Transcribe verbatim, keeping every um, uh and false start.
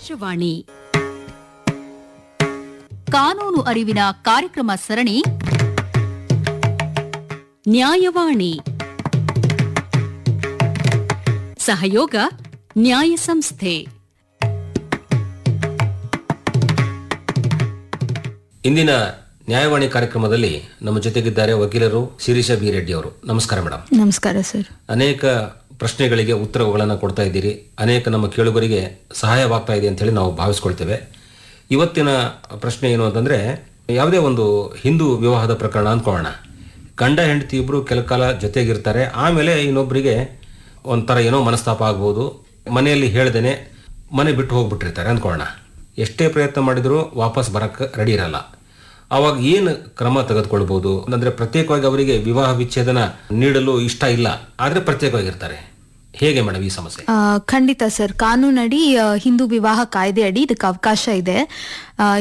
ಆಕಾಶವಾಣಿ ಕಾನೂನು ಅರಿವಿನ ಕಾರ್ಯಕ್ರಮ ಸರಣಿ ನ್ಯಾಯವಾಣಿ. ಸಹಯೋಗ ನ್ಯಾಯ ಸಂಸ್ಥೆ. ಇಂದಿನ ನ್ಯಾಯವಾಣಿ ಕಾರ್ಯಕ್ರಮದಲ್ಲಿ ನಮ್ಮ ಜೊತೆಗಿದ್ದಾರೆ ವಕೀಲರು ಶಿರೀಷ ಬಿ ರೆಡ್ಡಿ ಅವರು. ನಮಸ್ಕಾರ ಮೇಡಮ್. ನಮಸ್ಕಾರ ಸರ್. ಅನೇಕ ಪ್ರಶ್ನೆಗಳಿಗೆ ಉತ್ತರಗಳನ್ನು ಕೊಡ್ತಾ ಇದ್ದೀರಿ, ಅನೇಕ ನಮ್ಮ ಕೇಳುಗರಿಗೆ ಸಹಾಯವಾಗ್ತಾ ಇದೆ ಅಂತ ಹೇಳಿ ನಾವು ಭಾವಿಸ್ಕೊಳ್ತೇವೆ. ಇವತ್ತಿನ ಪ್ರಶ್ನೆ ಏನು ಅಂತಂದ್ರೆ, ಯಾವುದೇ ಒಂದು ಹಿಂದೂ ವಿವಾಹದ ಪ್ರಕರಣ ಅಂದ್ಕೊಳ್ಳೋಣ. ಗಂಡ ಹೆಂಡತಿ ಇಬ್ರು ಕೆಲ ಕಾಲ ಜೊತೆಗಿರ್ತಾರೆ, ಆಮೇಲೆ ಇನ್ನೊಬ್ಬರಿಗೆ ಒಂಥರ ಏನೋ ಮನಸ್ತಾಪ ಆಗ್ಬೋದು, ಮನೆಯಲ್ಲಿ ಹೇಳ್ದೇನೆ ಮನೆ ಬಿಟ್ಟು ಹೋಗ್ಬಿಟ್ಟಿರ್ತಾರೆ ಅಂದ್ಕೊಳ್ಳೋಣ. ಎಷ್ಟೇ ಪ್ರಯತ್ನ ಮಾಡಿದರೂ ವಾಪಸ್ ಬರಕ್ಕೆ ರೆಡಿ ಇರಲ್ಲ. ಅವಾಗ ಏನು ಕ್ರಮ ತೆಗೆದುಕೊಳ್ಬಹುದು? ಅಂದರೆ ಪ್ರತ್ಯೇಕವಾಗಿ ಅವರಿಗೆ ವಿವಾಹ ವಿಚ್ಛೇದನ ನೀಡಲು ಇಷ್ಟ ಇಲ್ಲ, ಆದರೆ ಪ್ರತ್ಯೇಕವಾಗಿರ್ತಾರೆ. ಹೇಗೆ ಮೇಡಮ್ ಈ ಸಮಸ್ಯೆ? ಖಂಡಿತ ಸರ್. ಕಾನೂನಡಿ ಹಿಂದೂ ವಿವಾಹ ಕಾಯ್ದೆ ಅಡಿ ಇದಕ್ಕೆ ಅವಕಾಶ ಇದೆ.